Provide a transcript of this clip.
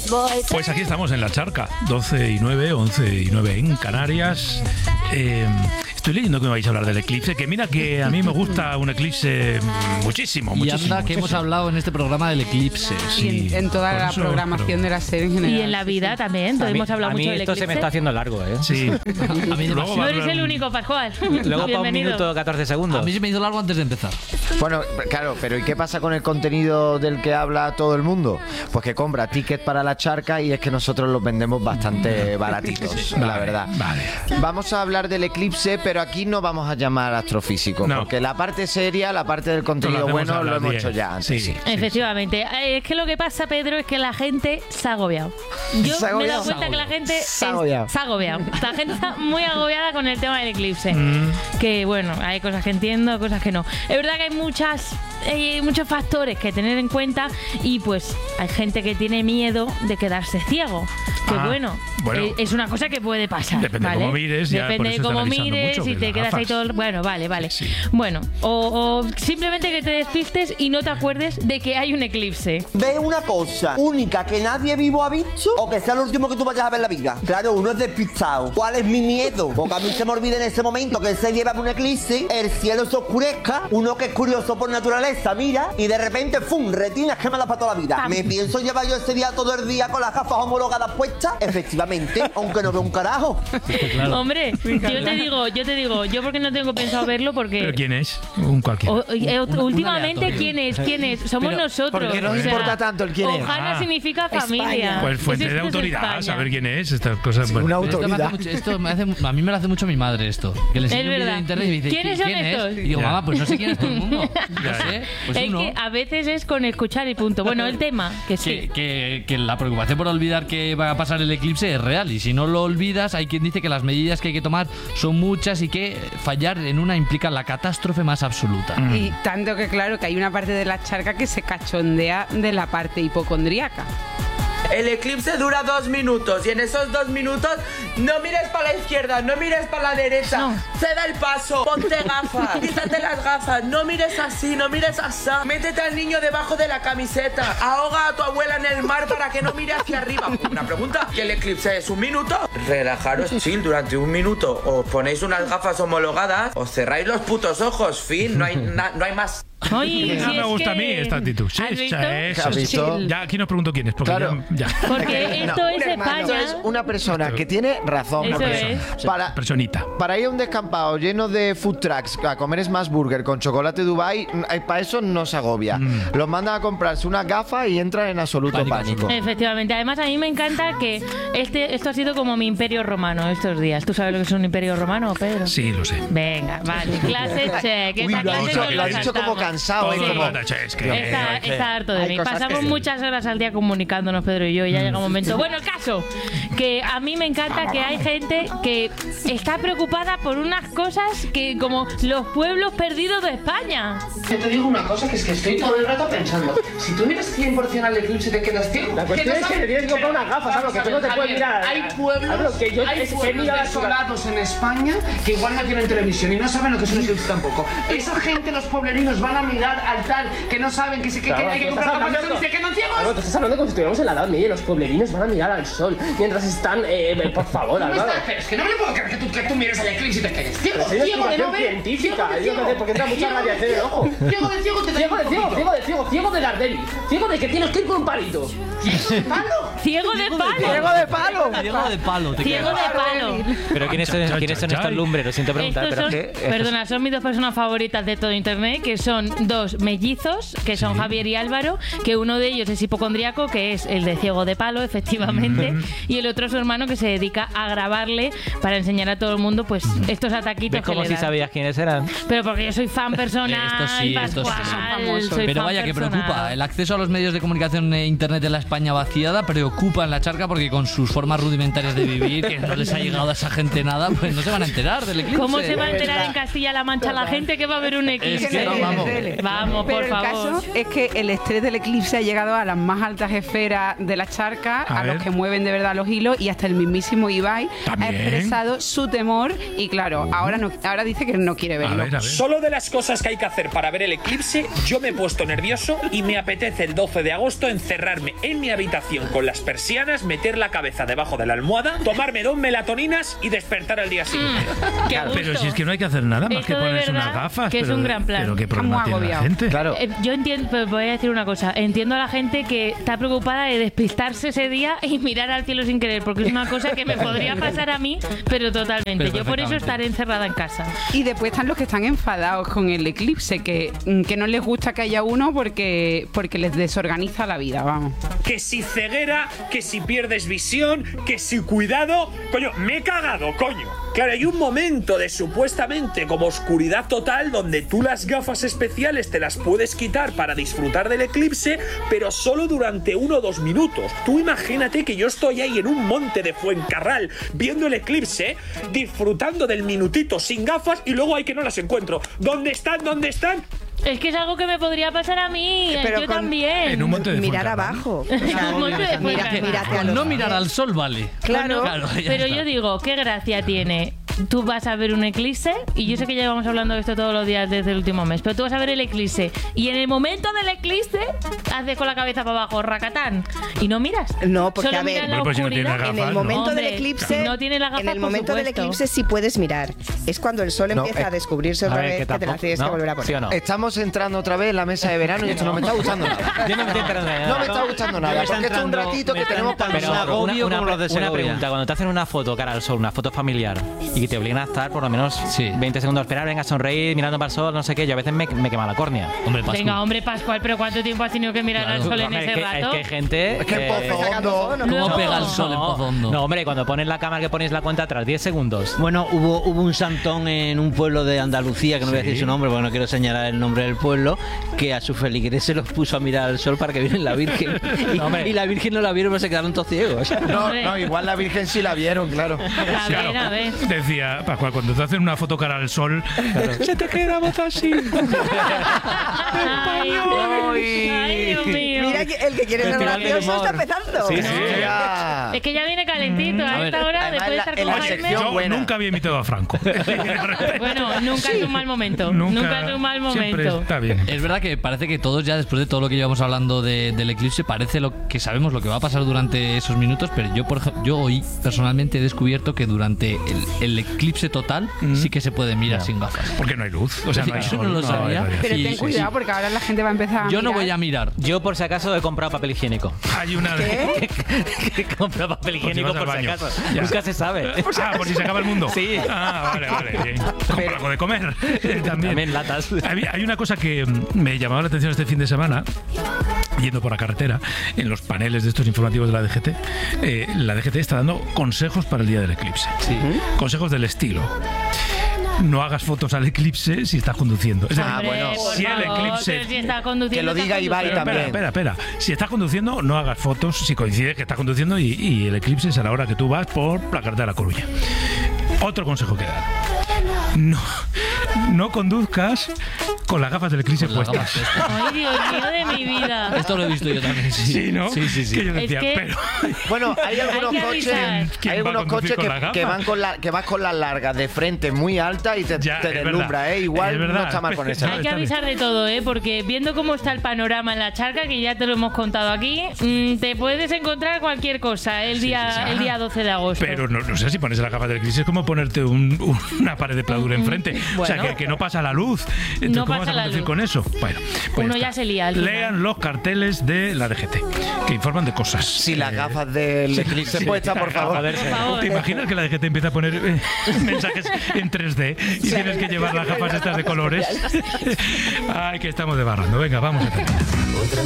Pues aquí estamos en La Charca, 12 y 9, 11 y 9 en Canarias. Estoy leyendo que me vais a hablar del eclipse, que mira que a mí me gusta un eclipse muchísimo. Y anda que hemos hablado en este programa del eclipse. Sí, en toda la programación de la serie en general. Y en la vida también, hemos hablado mucho del eclipse. A mí esto se me está haciendo largo, ¿eh? Sí. A mí no eres el único, Pascual. Luego para 1 minuto 14 segundos. A mí se me hizo largo antes de empezar. Bueno, claro, pero ¿y qué pasa con el contenido del que habla todo el mundo? Pues que compra tickets para La Charca y es que nosotros los vendemos bastante baratitos, la verdad. Vale. Vamos a hablar del eclipse, pero aquí no vamos a llamar astrofísico, porque la parte seria, la parte del contenido bueno, lo hemos hecho ya antes. Sí. Efectivamente. Es que lo que pasa, Pedro, es que la gente se ha agobiado. Yo me he dado cuenta que la gente se ha agobiado. La gente está muy agobiada con el tema del eclipse. Que bueno, hay cosas que entiendo, cosas que no. Es verdad que hay muchos factores que tener en cuenta y pues hay gente que tiene miedo de quedarse ciego. Que bueno, es una cosa que puede pasar. Depende de cómo mires. Depende de cómo mires y te quedas ahí todo. Bueno, vale. Sí. Bueno, o simplemente que te despistes y no te acuerdes de que hay un eclipse. Ve una cosa única que nadie vivo ha visto o que sea lo último que tú vayas a ver en la vida. Claro, uno es despistado. ¿Cuál es mi miedo? Porque a mí se me olvida en ese momento que se lleva un eclipse, el cielo se oscurezca, uno que es curioso por naturaleza mira y de repente ¡fum! Retinas quemadas para toda la vida. ¿Me pienso llevar yo ese día todo el día con las gafas homologadas puestas? Efectivamente, aunque no veo un carajo. Claro. Hombre, yo te digo, yo porque no tengo pensado verlo porque... ¿Pero quién es? Un cualquiera. Últimamente, ¿quién es? Somos nosotros. ¿Por qué nos importa tanto el quién es? Ojana significa familia. España. Pues fuente de autoridad, saber quién es, estas cosas. Una autoridad. A mí me lo hace mucho mi madre esto. Que le enseño un vídeo de internet y me dice, ¿quiénes son estos? Y digo, mamá, pues no sé quién es todo el mundo. No sé, pues es que a veces es con escuchar y punto. Bueno, el tema, que sí. Que la preocupación por olvidar que va a pasar el eclipse es real. Y si no lo olvidas, hay quien dice que las medidas que hay que tomar son muchas y que fallar en una implica la catástrofe más absoluta. Y tanto que claro que hay una parte de La Charca que se cachondea de la parte hipocondríaca. El eclipse dura 2 minutos y en esos 2 minutos no mires para la izquierda, no mires para la derecha, ceda el paso, ponte gafas, quítate las gafas, no mires así, no mires así, métete al niño debajo de la camiseta, ahoga a tu abuela en el mar para que no mire hacia arriba. Una pregunta, ¿que el eclipse es 1 minuto? Relajaros chill durante 1 minuto, os ponéis unas gafas homologadas, os cerráis los putos ojos, fin, no hay más. Oye, me gusta a mí esta actitud. ¿Has visto? Ya aquí nos pregunto quién es. Porque claro. Porque esto es España. Esto es una persona que tiene razón. Eso es. Para ir a un descampado lleno de food trucks a comer smash burger con chocolate Dubai, para eso no se agobia. Los mandan a comprarse unas gafas y entran en absoluto pánico. Efectivamente. Además, a mí me encanta que esto ha sido como mi imperio romano estos días. ¿Tú sabes lo que es un imperio romano, Pedro? Sí, lo sé. Venga, vale. Clase check. Lo ha dicho como cansado. Está harto de mí. Pasamos muchas horas al día comunicándonos, Pedro y yo, y ya llega un momento. Bueno, el caso, que a mí me encanta que hay gente que está preocupada por unas cosas que como los pueblos perdidos de España. Yo te digo una cosa, que es que estoy todo el rato pensando, si tú miras 100% al eclipse te quedas ciego. La cuestión es que te tienes que comprar unas gafas, algo que tú no te puedes mirar. Hay pueblos desolados en España que igual no tienen televisión y no saben lo que es un eclipse tampoco. Esa gente, los pueblerinos, van a mirar al tal que no saben que hay que comprar gafas y se quedan ciegos. Claro, tú estás hablando como si estuviéramos en la Edad Media y los pueblerinos van a mirar al sol mientras están, por favor, Álvaro. Pero es que no me puedo creer que tú mires al eclipse y te quedes ciego. Ciego de no ver. Científica, porque entra mucha radiación en el ojo. Ciego de ciego, ciego de Gardel, ciego de que tienes que ir con un palito. Ciego de palo. Pero ¿quiénes son estos lumbres? Lo siento preguntar. Perdona, son mis 2 personas favoritas de todo internet, que son 2 mellizos, que son Javier y Álvaro, que uno de ellos es hipocondríaco, que es el de ciego de palo, efectivamente, y el otro es su hermano, que se dedica a grabarle para enseñar a todo el mundo pues estos ataquitos que le dan. Como si sabías quiénes eran. Pero porque yo soy fan personal. Estos sí. Pero vaya que preocupa. El acceso a los medios de comunicación e internet en la España vaciada preocupa en La Charca, porque con sus formas rudimentarias de vivir, que no les ha llegado a esa gente nada, pues no se van a enterar del eclipse. ¿Cómo se va a enterar en Castilla-La Mancha la gente que va a ver un eclipse? Es que vamos, por favor. El caso es que el estrés del eclipse ha llegado a las más altas esferas de La Charca, a los que mueven de verdad los hilos, y hasta el mismísimo Ibai ha expresado su temor y claro, ahora dice que no quiere verlo. A ver. Solo de las cosas que hay que hacer para ver el eclipse, yo me he puesto nervioso y me apetece el 12 de agosto encerrarme en mi habitación con las las persianas, meter la cabeza debajo de la almohada, tomarme 2 melatoninas y despertar al día siguiente. Pero si es que no hay que hacer nada más que ponerse unas gafas. Que es un gran plan. Pero qué problema tiene la gente. Claro. Yo entiendo, pero voy a decir una cosa. Entiendo a la gente que está preocupada de despistarse ese día y mirar al cielo sin querer, porque es una cosa que me podría pasar a mí, pero totalmente. Yo por eso estaré encerrada en casa. Y después están los que están enfadados con el eclipse, que no les gusta que haya uno porque les desorganiza la vida, vamos. Que si ceguera, que si pierdes visión, que si cuidado. Coño, me he cagado, coño. Claro, hay un momento de supuestamente como oscuridad total donde tú las gafas especiales te las puedes quitar para disfrutar del eclipse, pero solo durante 1 o 2 minutos. Tú imagínate que yo estoy ahí en un monte de Fuencarral viendo el eclipse, disfrutando del minutito sin gafas y luego hay que no las encuentro. ¿Dónde están? ¿Dónde están? Es que es algo que me podría pasar a mí. Pero yo también. En un monte de mirar abajo. No mirar al sol, vale. Claro, pero yo digo, ¿qué gracia tiene? Tú vas a ver un eclipse, y yo sé que ya llevamos hablando de esto todos los días desde el último mes, pero tú vas a ver el eclipse y en el momento del eclipse haces con la cabeza para abajo, racatán, y no miras. No, porque solo a ver, la pues en el momento del eclipse, no tiene la gafa, en el momento del eclipse sí puedes mirar. Es cuando el sol empieza a descubrirse otra vez que te la tienes que volver a poner. ¿Sí o no? Estamos entrando otra vez en la mesa de verano y esto no me está gustando nada. Yo no me estoy enterando de nada. No me está gustando nada, porque esto es un ratito que tenemos para nosotros. Una pregunta, cuando te hacen una foto cara al sol, una foto familiar, y que te obligan a estar por lo menos 20 segundos a esperar, venga, sonreír, mirando para el sol, no sé qué, yo a veces me quema la córnea. Hombre, Pascual, pero ¿cuánto tiempo has tenido que mirar al sol en ese rato? Es que hay gente... Es que Pozo Hondo... ¿Cómo pega el sol en Pozo Hondo? No, hombre, cuando pones la cámara que pones la cuenta atrás, 10 segundos. Bueno, hubo un santón en un pueblo de Andalucía, que no voy a decir su nombre porque no quiero señalar el nombre del pueblo, que a sus feligreses los puso a mirar al sol para que vieran la Virgen. Y la Virgen no la vieron, pero se quedaron todos ciegos. No, igual la Virgen sí la vieron, claro. A ver. Decía Pascual, cuando te hacen una foto cara al sol, se te queda voz así. Ay, Dios mío. Mira, el que quiere ser gracioso está empezando. Sí. Es que ya viene calentito a esta hora, después de estar con Jaime. Yo nunca había imitado a Franco. Bueno, nunca es un mal momento. Nunca es un mal momento. Está bien. Es verdad que parece que todos ya, después de todo lo que llevamos hablando del eclipse, parece que sabemos lo que va a pasar durante esos minutos, pero yo, por ejemplo, hoy personalmente he descubierto que durante el eclipse total sí que se puede mirar sin gafas. Porque no hay luz. O sea, no hay Yo sol, no lo sabía. Pero ten cuidado porque ahora la gente va a empezar a Yo no mirar. voy a mirar. Yo, por si acaso, he comprado papel higiénico. Hay una He comprado papel higiénico por si acaso. Ya. Nunca se sabe. Por si se acaba el mundo. Sí. Vale. Bien. Compra algo de comer. También latas. Hay una cosa que me llamaba la atención este fin de semana, yendo por la carretera, en los paneles de estos informativos de la DGT. La DGT está dando consejos para el día del eclipse. Sí. Consejos del estilo: no hagas fotos al eclipse si estás conduciendo. Es decir, si el eclipse... Si está conduciendo, que lo diga Ibai también. Espera. Si estás conduciendo, no hagas fotos si coincide que estás conduciendo y el eclipse es a la hora que tú vas por la carretera de La Coruña. Otro consejo que dar: no conduzcas con las gafas del eclipse puestas. Ay, Dios mío de mi vida. Esto lo he visto yo también. Sí, ¿no? Sí. Que yo decía, pero... Bueno, hay algunos coches que van con las largas de frente muy altas y te deslumbra, Igual no está mal con eso. Hay que avisar de todo, porque viendo cómo está el panorama en la charca, que ya te lo hemos contado aquí, te puedes encontrar cualquier cosa el día 12 de agosto. Pero no sé, si pones las gafas del eclipse es como ponerte una pared de pladura enfrente. Bueno, o sea, que no pasa la luz. Entonces, no ¿cómo vas a conducir con eso? Bueno, pues uno ya se lía. Lean los carteles de la DGT, que informan de cosas. Si las gafas del eclipse puestas, por favor. ¿Te imaginas que la DGT empieza a poner mensajes en 3D y tienes que llevar las gafas estas de colores? Ay, que estamos desbarrando. Venga, vamos a terminar.